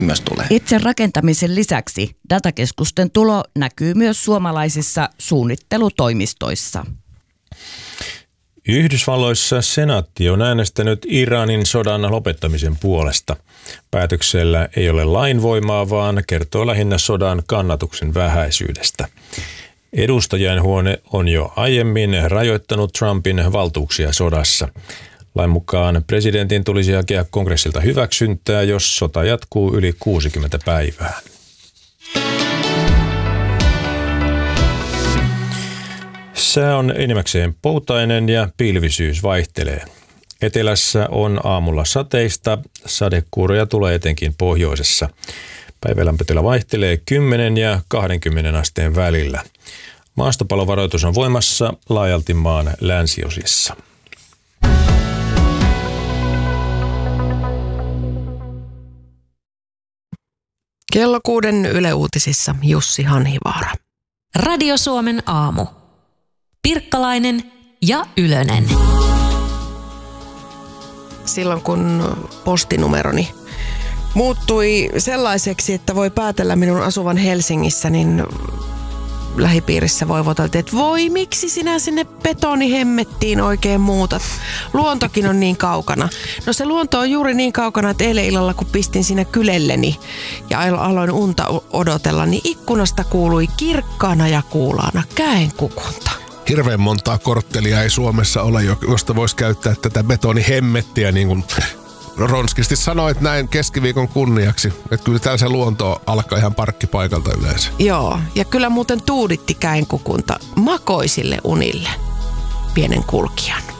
myös tulee. Itse rakentamisen lisäksi datakeskusten tulo näkyy myös suomalaisissa suunnittelutoimistoissa. Yhdysvalloissa senaatti on äänestänyt Iranin sodan lopettamisen puolesta. Päätöksellä ei ole lainvoimaa, vaan kertoo lähinnä sodan kannatuksen vähäisyydestä. Edustajainhuone on jo aiemmin rajoittanut Trumpin valtuuksia sodassa. Lain mukaan presidentin tulisi hakea kongressilta hyväksyntää, jos sota jatkuu yli 60 päivää. Sää on enimmäkseen poutainen ja pilvisyys vaihtelee. Etelässä on aamulla sateista, sadekuuroja tulee etenkin pohjoisessa. Päivälämpötila vaihtelee 10 ja 20 asteen välillä. Maastopalovaroitus on voimassa laajalti maan länsiosissa. Kello 6 Yle Uutisissa Jussi Hanhivaara. Radio Suomen aamu. Pirkkalainen ja Ylönen. Silloin kun postinumeroni muuttui sellaiseksi, että voi päätellä minun asuvan Helsingissä, niin lähipiirissä voivoteltiin, että voi, miksi sinä sinne betonihemmettiin oikein muutat? Luontokin on niin kaukana. No se luonto on juuri niin kaukana, että eilen illalla kun pistin siinä kylelleni ja aloin unta odotella, niin ikkunasta kuului kirkkaana ja kuulaana käenkukunta. Hirveän montaa korttelia ei Suomessa ole, josta voisi käyttää tätä betonihemmettiä, niin kuin ronskisti sanoit näin keskiviikon kunniaksi. Että kyllä täällä se luonto alkaa ihan parkkipaikalta yleensä. Joo, ja kyllä muuten tuuditti käenkukunta makoisille unille pienen kulkijan.